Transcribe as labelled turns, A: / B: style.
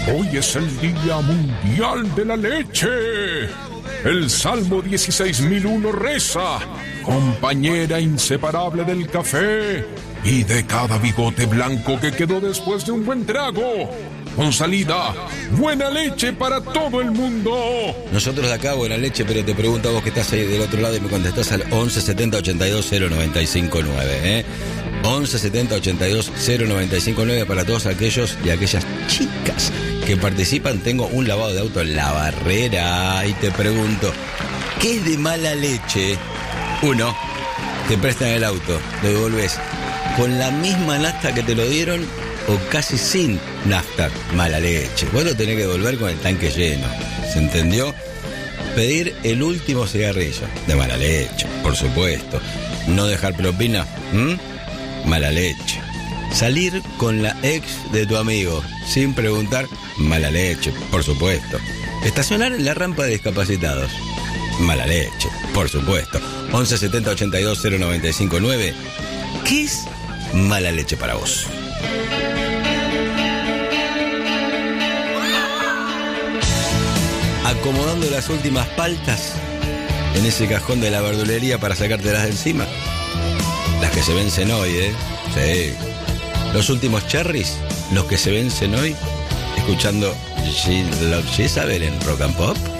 A: Hoy es el Día Mundial de la Leche. El Salmo 16.001 reza: compañera inseparable del café y de cada bigote blanco que quedó después de un buen trago. Con salida, buena leche para todo el mundo.
B: Nosotros de acá, buena leche, pero te pregunto a vos que estás ahí del otro lado y me contestás al 11 70 82 0959, 11 70 82 0959 para todos aquellos y aquellas chicas que participan. Tengo un lavado de auto en La Barrera y te pregunto, ¿qué es de mala leche? 1, te prestan el auto, lo devolves con la misma nafta que te lo dieron o casi sin nafta. Mala leche. Vos lo tenés que devolver con el tanque lleno. ¿Se entendió? Pedir el último cigarrillo. De mala leche, por supuesto. No dejar propina. Mala leche. Salir con la ex de tu amigo sin preguntar. Mala leche, por supuesto. Estacionar en la rampa de discapacitados. Mala leche, por supuesto. 11 70 82 0959. ¿Qué es mala leche para vos? Acomodando las últimas paltas en ese cajón de la verdulería para sacártelas de encima. Las que se vencen hoy, Sí. Los últimos cherries, los que se vencen hoy, escuchando She Loves Jezabel en Rock and Pop.